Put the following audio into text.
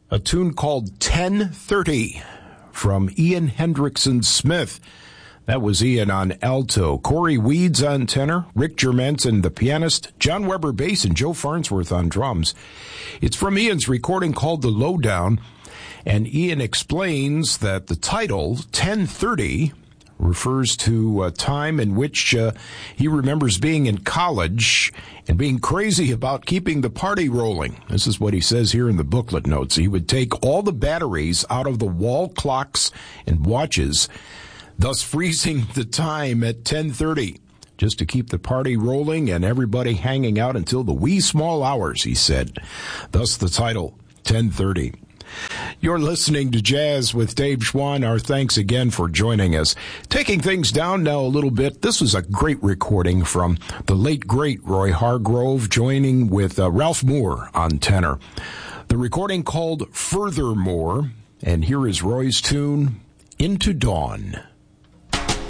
A tune called 10:30 from Ian Hendrickson Smith. That was Ian on alto, Corey Weeds on tenor, Rick Germanson the pianist, John Weber bass, and Joe Farnsworth on drums. It's from Ian's recording called The Lowdown, and Ian explains that the title, 10:30, refers to a time in which he remembers being in college and being crazy about keeping the party rolling. This is what he says here in the booklet notes. He would take all the batteries out of the wall clocks and watches, thus freezing the time at 10:30, just to keep the party rolling and everybody hanging out until the wee small hours, he said. Thus the title, 10:30. You're listening to Jazz with Dave Schwann. Our thanks again for joining us. Taking things down now a little bit, this was a great recording from the late, great Roy Hargrove, joining with Ralph Moore on tenor. The recording called Furthermore, and here is Roy's tune, Into Dawn.